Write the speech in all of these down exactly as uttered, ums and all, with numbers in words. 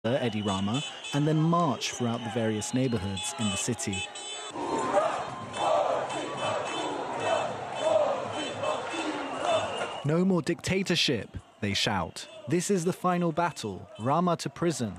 Edi Rama, and then march throughout the various neighborhoods in the city. No more dictatorship, they shout. This is the final battle, Rama to prison.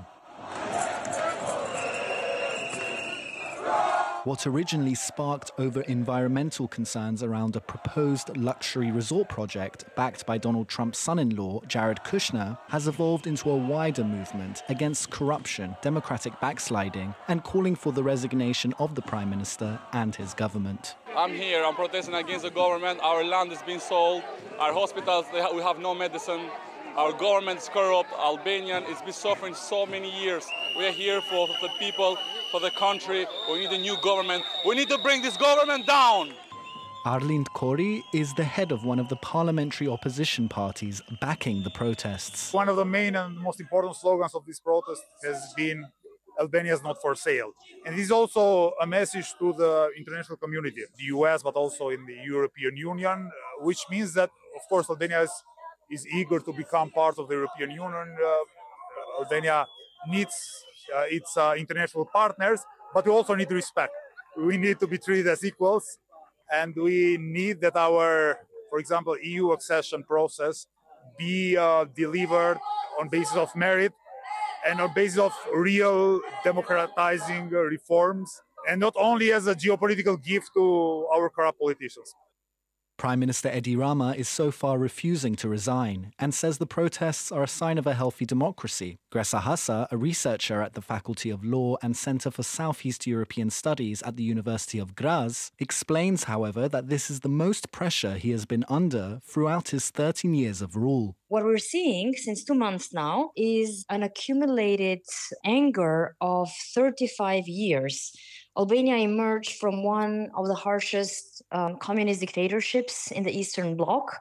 What originally sparked over environmental concerns around a proposed luxury resort project backed by Donald Trump's son-in-law, Jared Kushner, has evolved into a wider movement against corruption, democratic backsliding, and calling for the resignation of the Prime Minister and his government. I'm here, I'm protesting against the government. Our land is being sold, our hospitals, they ha we have no medicine. Our government is corrupt, Albanian, it's been suffering so many years. We are here for, for the people, for the country. We need a new government. We need to bring this government down. Arlind Kori is the head of one of the parliamentary opposition parties backing the protests. One of the main and most important slogans of this protest has been Albania is not for sale. And this is also a message to the international community, the U S, but also in the European Union, which means that, of course, Albania is is eager to become part of the European Union. Uh, Albania needs uh, its uh, international partners, but we also need respect. We need to be treated as equals, and we need that our, for example, E U accession process be uh, delivered on basis of merit and on basis of real democratizing uh, reforms, and not only as a geopolitical gift to our corrupt politicians. Prime Minister Edi Rama is so far refusing to resign and says the protests are a sign of a healthy democracy. Gresa Hassa, a researcher at the Faculty of Law and Centre for Southeast European Studies at the University of Graz, explains, however, that this is the most pressure he has been under throughout his thirteen years of rule. What we're seeing since two months now is an accumulated anger of thirty-five years. Albania emerged from one of the harshest um, communist dictatorships in the Eastern Bloc.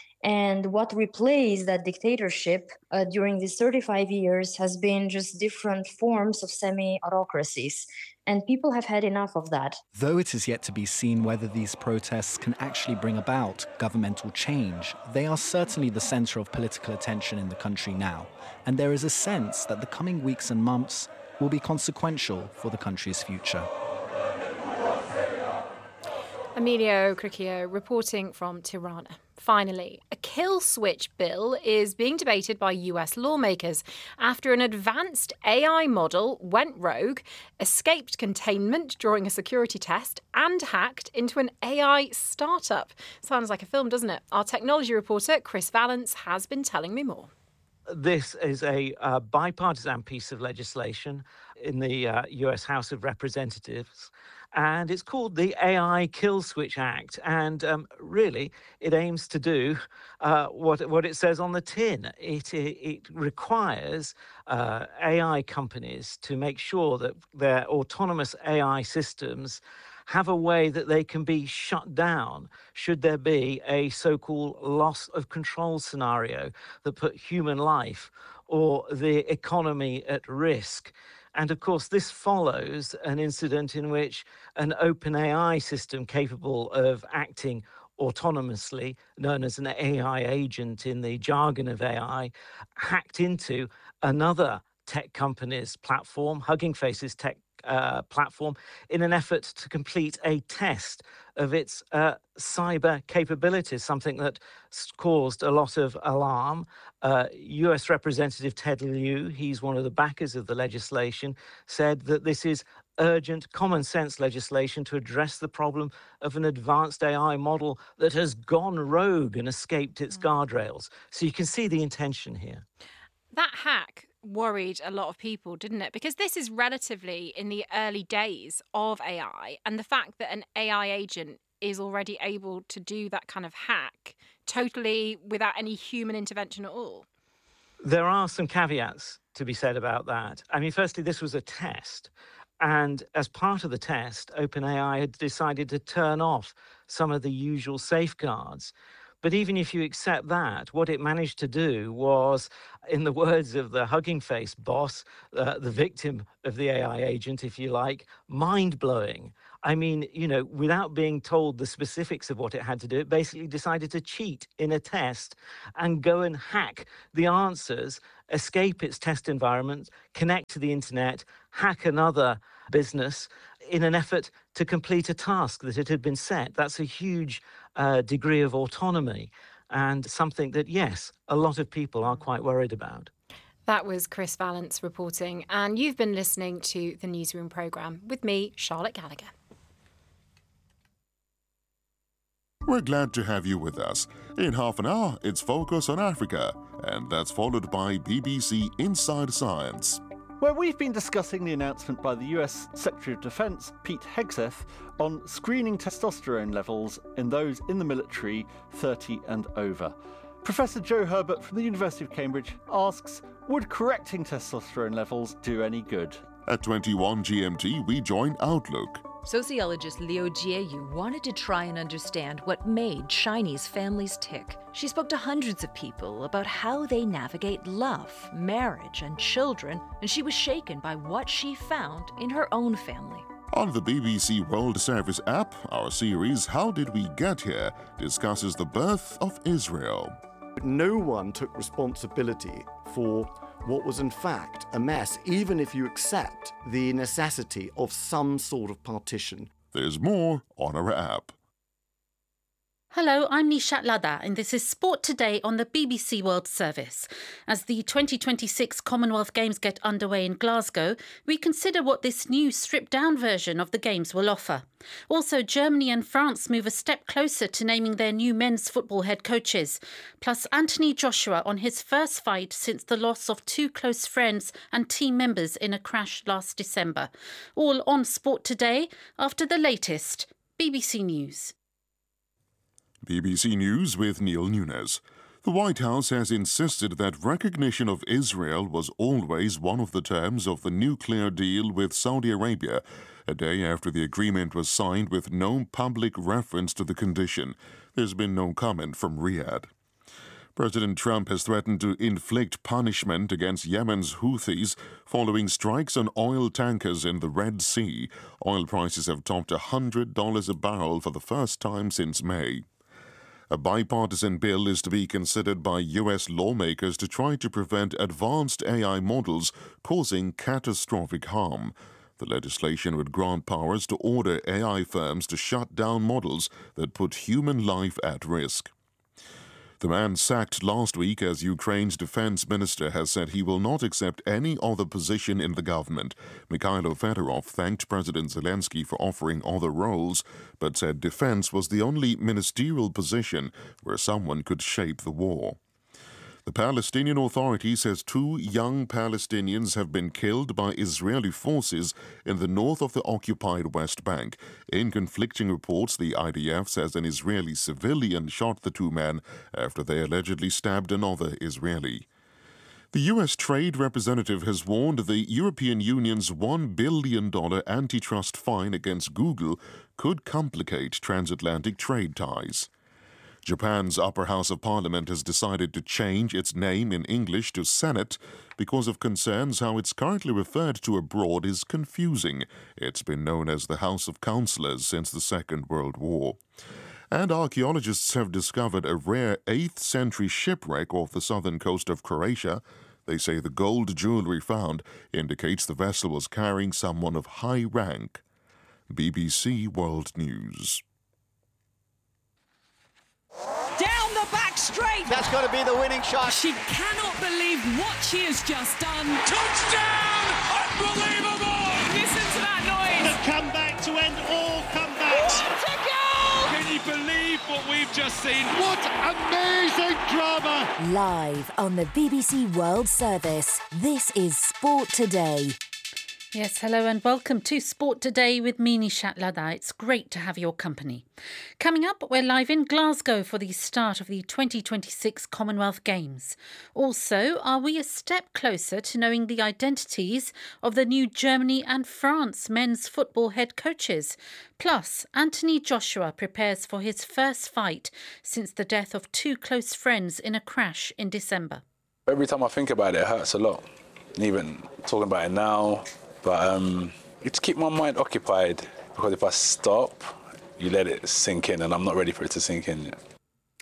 And what replaced that dictatorship uh, during these thirty-five years has been just different forms of semi-autocracies. And people have had enough of that. Though it is yet to be seen whether these protests can actually bring about governmental change, they are certainly the centre of political attention in the country now. And there is a sense that the coming weeks and months will be consequential for the country's future. Emilio Cricchio reporting from Tirana. Finally, a kill switch bill is being debated by U S lawmakers after an advanced A I model went rogue, escaped containment during a security test, and hacked into an A I startup. Sounds like a film, doesn't it? Our technology reporter, Chris Valence, has been telling me more. This is a uh, bipartisan piece of legislation in the uh, U S House of Representatives, and it's called the A I Kill Switch Act. And um, really, it aims to do uh, what what it says on the tin. It it, it requires uh, A I companies to make sure that their autonomous A I systems have a way that they can be shut down should there be a so-called loss of control scenario that put human life or the economy at risk. And of course, this follows an incident in which an OpenAI system capable of acting autonomously, known as an A I agent in the jargon of A I, hacked into another tech company's platform, Hugging Face's tech Uh, platform, in an effort to complete a test of its uh, cyber capabilities, something that caused a lot of alarm. Uh, U S Representative Ted Lieu, he's one of the backers of the legislation, said that this is urgent common sense legislation to address the problem of an advanced A I model that has gone rogue and escaped its guardrails. So you can see the intention here. That hack worried a lot of people, didn't it? Because this is relatively in the early days of A I, and the fact that an A I agent is already able to do that kind of hack totally without any human intervention at all. There are some caveats to be said about that. I mean, firstly, this was a test. And as part of the test, OpenAI had decided to turn off some of the usual safeguards. But even if you accept that, what it managed to do was, in the words of the Hugging Face boss, uh, the victim of the A I agent, if you like, mind-blowing. I mean, you know, without being told the specifics of what it had to do, it basically decided to cheat in a test and go and hack the answers escape its test environment, connect to the internet, hack another business in an effort to complete a task that it had been set. That's a huge uh, degree of autonomy and something that, yes, a lot of people are quite worried about. That was Chris Vallance reporting, and you've been listening to the Newsroom programme with me, Charlotte Gallagher. We're glad to have you with us. In half an hour, it's Focus on Africa, and that's followed by B B C Inside Science, where we've been discussing the announcement by the U S Secretary of Defense, Pete Hegseth, on screening testosterone levels in those in the military thirty and over. Professor Joe Herbert from the University of Cambridge asks, would correcting testosterone levels do any good? At twenty-one G M T, we join Outlook. Sociologist Liu Jieyu wanted to try and understand what made Chinese families tick. She spoke to hundreds of people about how they navigate love, marriage, and children, and she was shaken by what she found in her own family. On the B B C World Service app, our series How Did We Get Here discusses the birth of Israel. No one took responsibility for what was in fact a mess, even if you accept the necessity of some sort of partition. There's more on our app. Hello, I'm Nishat Ladha, and this is Sport Today on the B B C World Service. As the twenty twenty-six Commonwealth Games get underway in Glasgow, we consider what this new stripped-down version of the Games will offer. Also, Germany and France move a step closer to naming their new men's football head coaches. Plus, Anthony Joshua on his first fight since the loss of two close friends and team members in a crash last December. All on Sport Today after the latest B B C News. B B C News with Neil Nunes. The White House has insisted that recognition of Israel was always one of the terms of the nuclear deal with Saudi Arabia, a day after the agreement was signed with no public reference to the condition. There's been no comment from Riyadh. President Trump has threatened to inflict punishment against Yemen's Houthis following strikes on oil tankers in the Red Sea. Oil prices have topped one hundred dollars a barrel for the first time since May. A bipartisan bill is to be considered by U S lawmakers to try to prevent advanced A I models causing catastrophic harm. The legislation would grant powers to order A I firms to shut down models that put human life at risk. The man sacked last week as Ukraine's defense minister has said he will not accept any other position in the government. Mikhailo Fedorov thanked President Zelensky for offering other roles, but said defense was the only ministerial position where someone could shape the war. The Palestinian Authority says two young Palestinians have been killed by Israeli forces in the north of the occupied West Bank. In conflicting reports, the I D F says an Israeli civilian shot the two men after they allegedly stabbed another Israeli. The U S Trade Representative has warned the European Union's one billion dollars antitrust fine against Google could complicate transatlantic trade ties. Japan's upper house of parliament has decided to change its name in English to Senate because of concerns how it's currently referred to abroad is confusing. It's been known as the House of Councillors since the Second World War. And archaeologists have discovered a rare eighth century shipwreck off the southern coast of Croatia. They say the gold jewelry found indicates the vessel was carrying someone of high rank. B B C World News. Down the back straight. That's got to be the winning shot. She cannot believe what she has just done. Touchdown! Unbelievable! Listen to that noise. The comeback to end all comebacks. What a goal! Can you believe what we've just seen? What amazing drama! Live on the B B C World Service, this is Sport Today. Yes, hello and welcome to Sport Today with me, Nishat Ladha. It's great to have your company. Coming up, we're live in Glasgow for the start of the twenty twenty-six Commonwealth Games. Also, are we a step closer to knowing the identities of the new Germany and France men's football head coaches? Plus, Anthony Joshua prepares for his first fight since the death of two close friends in a crash in December. Every time I think about it, it hurts a lot. Even talking about it now. But um, it's keep my mind occupied, because if I stop, you let it sink in, and I'm not ready for it to sink in yet.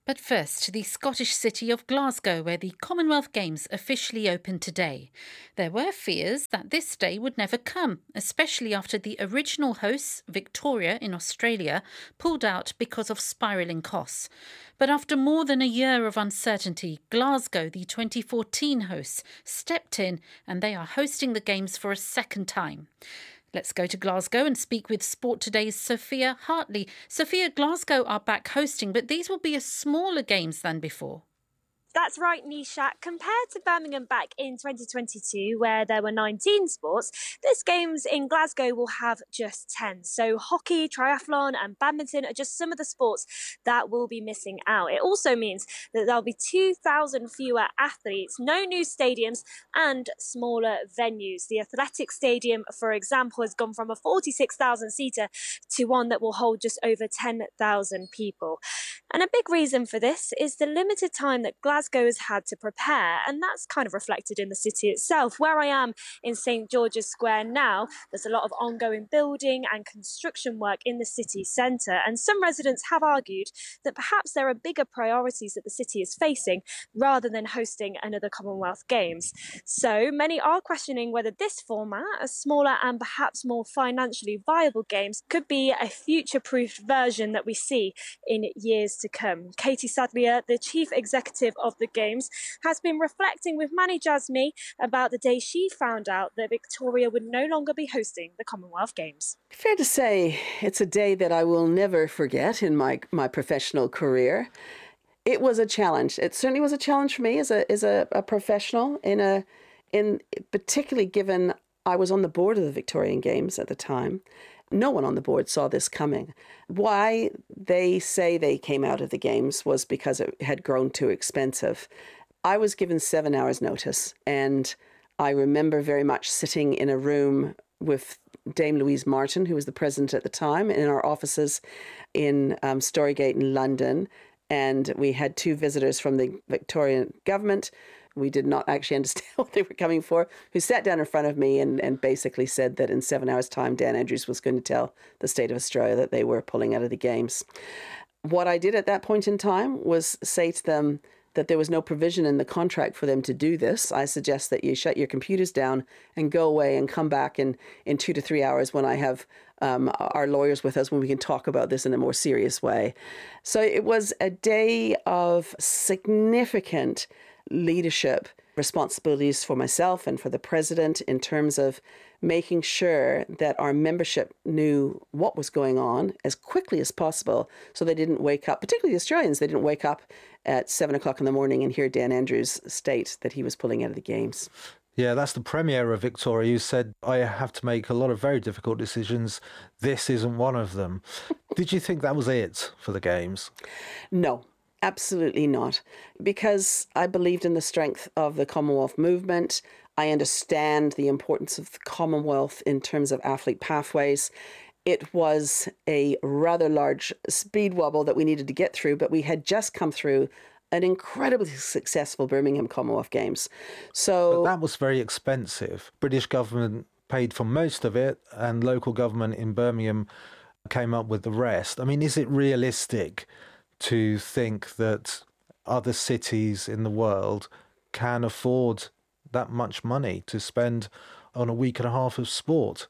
But first, the Scottish city of Glasgow, where the Commonwealth Games officially opened today. There were fears that this day would never come, especially after the original hosts, Victoria in Australia, pulled out because of spiralling costs. But after more than a year of uncertainty, Glasgow, the twenty fourteen hosts, stepped in and they are hosting the Games for a second time. Let's go to Glasgow and speak with Sport Today's Sophia Hartley. Sophia, Glasgow are back hosting, but these will be a smaller Games than before. That's right, Nisha. Compared to Birmingham back in twenty twenty-two, where there were nineteen sports, this Games in Glasgow will have just ten. So hockey, triathlon and badminton are just some of the sports that will be missing out. It also means that there'll be two thousand fewer athletes, no new stadiums and smaller venues. The Athletic Stadium, for example, has gone from a forty-six thousand seater to one that will hold just over ten thousand people. And a big reason for this is the limited time that Glasgow has had to prepare, and that's kind of reflected in the city itself. Where I am in St George's Square now, there's a lot of ongoing building and construction work in the city centre, and some residents have argued that perhaps there are bigger priorities that the city is facing rather than hosting another Commonwealth Games. So many are questioning whether this format, a smaller and perhaps more financially viable Games, could be a future-proofed version that we see in years to come. Katie Sadlier, the chief executive of the Games, has been reflecting with Mani Jasmi about the day she found out that Victoria would no longer be hosting the Commonwealth Games. Fair to say it's a day that I will never forget in my, my professional career. It was a challenge. It certainly was a challenge for me as a as a, a professional, in a in particularly given I was on the board of the Victorian Games at the time. No one on the board saw this coming. Why they say they came out of the Games was because it had grown too expensive. I was given seven hours notice, and I remember very much sitting in a room with Dame Louise Martin, who was the president at the time, in our offices in um, Storygate in London. And we had two visitors from the Victorian government. We did not actually understand what they were coming for, who sat down in front of me and, and basically said that in seven hours' time, Dan Andrews was going to tell the state of Australia that they were pulling out of the Games. What I did at that point in time was say to them that there was no provision in the contract for them to do this. I suggest that you shut your computers down and go away and come back in, in two to three hours when I have um, our lawyers with us, when we can talk about this in a more serious way. So it was a day of significant leadership responsibilities for myself and for the president in terms of making sure that our membership knew what was going on as quickly as possible, so they didn't wake up, particularly the Australians, they didn't wake up at seven o'clock in the morning and hear Dan Andrews state that he was pulling out of the Games. Yeah, that's the Premier of Victoria, who said, I have to make a lot of very difficult decisions. This isn't one of them. Did you think that was it for the Games? No. Absolutely not, because I believed in the strength of the Commonwealth movement. I understand the importance of the Commonwealth in terms of athlete pathways. It was a rather large speed wobble that we needed to get through, but we had just come through an incredibly successful Birmingham Commonwealth Games. So but that was very expensive. British government paid for most of it, and local government in Birmingham came up with the rest. I mean, is it realistic to think that other cities in the world can afford that much money to spend on a week and a half of sport?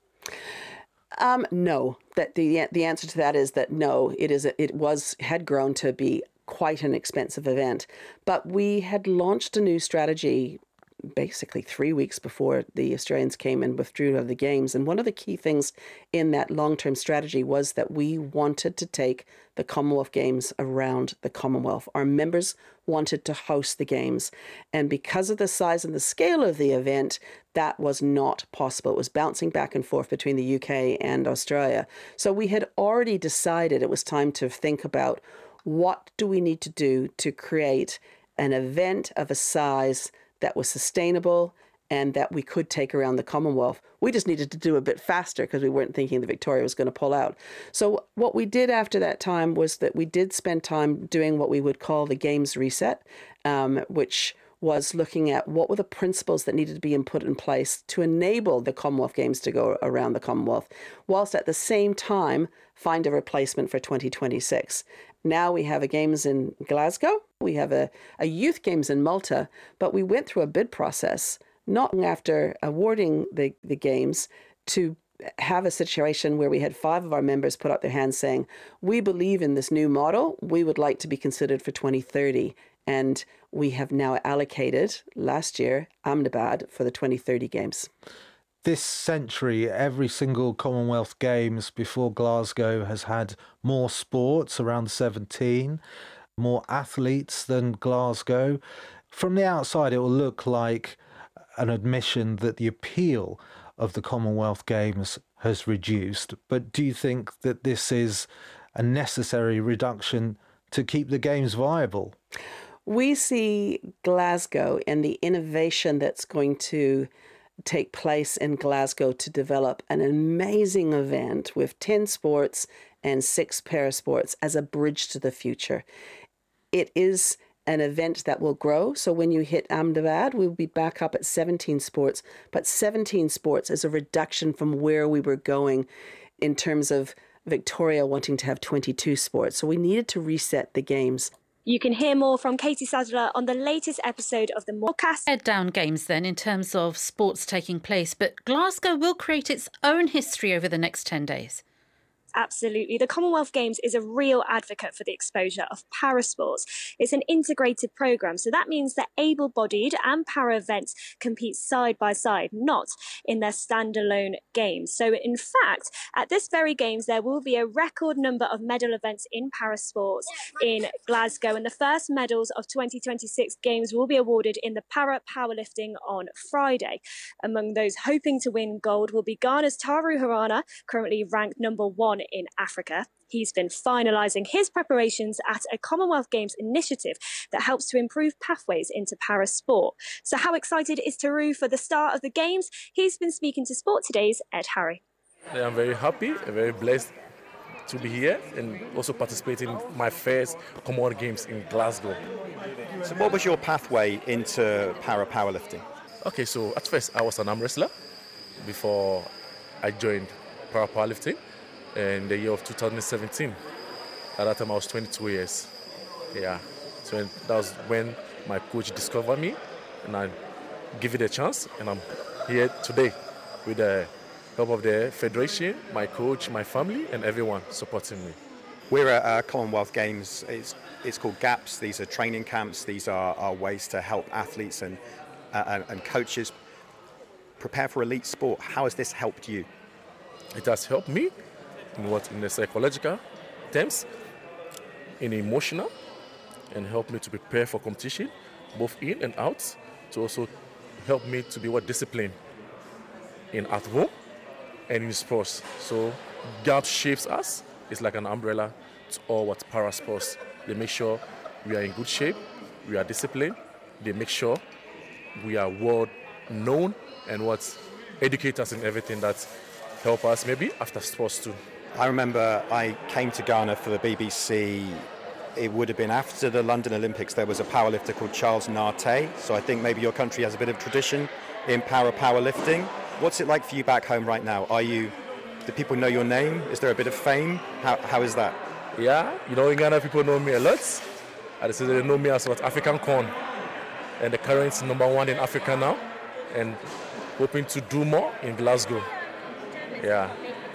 Um, no, that the the answer to that is that no, it is it was had grown to be quite an expensive event, but we had launched a new strategy basically three weeks before the Australians came and withdrew of the Games. And one of the key things in that long-term strategy was that we wanted to take the Commonwealth Games around the Commonwealth. Our members wanted to host the Games. And because of the size and the scale of the event, that was not possible. It was bouncing back and forth between the U K and Australia. So we had already decided it was time to think about what do we need to do to create an event of a size that was sustainable and that we could take around the Commonwealth. We just needed to do a bit faster because we weren't thinking that Victoria was going to pull out. So what we did after that time was that we did spend time doing what we would call the Games Reset, um, which was looking at what were the principles that needed to be put in place to enable the Commonwealth Games to go around the Commonwealth, whilst at the same time find a replacement for twenty twenty-six. Now we have a games in Glasgow. We have a, a youth games in Malta. But we went through a bid process, not long after awarding the, the games, to have a situation where we had five of our members put up their hands saying, we believe in this new model. We would like to be considered for twenty thirty. And we have now allocated, last year, Ahmedabad for the twenty thirty games. This century, every single Commonwealth Games before Glasgow has had more sports, around seventeen, more athletes than Glasgow. From the outside, it will look like an admission that the appeal of the Commonwealth Games has reduced. But do you think that this is a necessary reduction to keep the Games viable? We see Glasgow and the innovation that's going to take place in Glasgow to develop an amazing event with ten sports and six parasports as a bridge to the future. It is an event that will grow. So when you hit Ahmedabad, we'll be back up at seventeen sports. But seventeen sports is a reduction from where we were going in terms of Victoria wanting to have twenty-two sports. So we needed to reset the games. You can hear more from Katie Sadler on the latest episode of the Morecast. Head down games then in terms of sports taking place, but Glasgow will create its own history over the next ten days. Absolutely. The Commonwealth Games is a real advocate for the exposure of parasports. It's an integrated programme, so that means that able-bodied and para events compete side by side, not in their standalone games. So in fact, at this very Games, there will be a record number of medal events in parasports in Glasgow, and the first medals of twenty twenty-six Games will be awarded in the para powerlifting on Friday. Among those hoping to win gold will be Ghana's Taru Harana, currently ranked number one in Africa. He's been finalising his preparations at a Commonwealth Games initiative that helps to improve pathways into para sport. So how excited is Taru for the start of the Games? He's been speaking to Sport Today's Ed Harry. I'm very happy and very blessed to be here and also participate in my first Commonwealth Games in Glasgow. So what was your pathway into para powerlifting? Okay, so at first I was an arm wrestler before I joined para powerlifting in the year of two thousand seventeen. At that time I was twenty-two years. Yeah, so that was when my coach discovered me and I give it a chance, and I'm here today with the help of the federation, my coach, my family, and everyone supporting me. We're at uh, Commonwealth Games. It's, it's called GAPS. These are training camps. These are, are ways to help athletes and, uh, and, and coaches prepare for elite sport. How has this helped you? It has helped me in what in the psychological terms, in emotional, and helped me to prepare for competition, both in and out, to also help me to be what disciplined in at home and in sports. So GAPS shapes us. It's like an umbrella to all what para sports. They make sure we are in good shape, we are disciplined, they make sure we are world known and what educate us in everything that help us maybe after sports too. I remember I came to Ghana for the B B C. It would have been after the London Olympics. There was a powerlifter called Charles Nate. So I think maybe your country has a bit of tradition in para powerlifting. What's it like for you back home right now? Are you, do people know your name? Is there a bit of fame? How, how is that? Yeah, you know, in Ghana people know me a lot. I say they know me as what African Corn, and the current number one in Africa now, and hoping to do more in Glasgow. Yeah.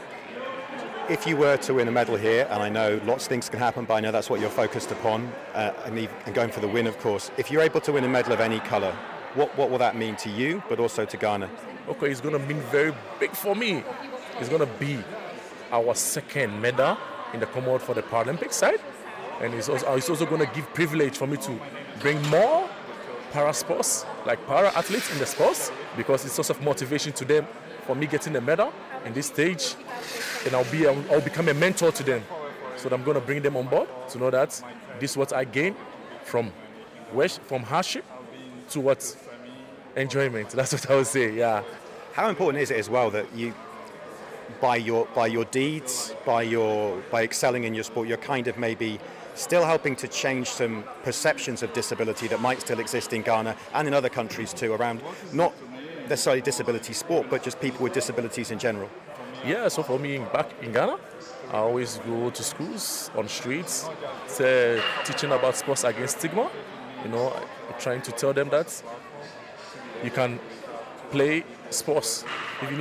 If you were to win a medal here, and I know lots of things can happen, but I know that's what you're focused upon, uh, and, even, and going for the win, of course. If you're able to win a medal of any colour, what, what will that mean to you, but also to Ghana? Okay, it's going to mean very big for me. It's going to be our second medal in the Commonwealth for the Paralympic side, and it's also, it's also going to give privilege for me to bring more para sports, like para athletes in the sports, because it's source of motivation to them for me getting a medal in this stage, and I'll be I'll, I'll become a mentor to them. So I'm going to bring them on board to know that this is what I gain from from hardship to what enjoyment. That's what I would say. Yeah. How important is it as well that you, by your by your deeds, by your by excelling in your sport, you're kind of maybe still helping to change some perceptions of disability that might still exist in Ghana and in other countries too, around not necessarily disability sport, but just people with disabilities in general? Yeah, so for me back in Ghana, I always go to schools, on streets, say, teaching about sports against stigma. You know, trying to tell them that you can play sports. Even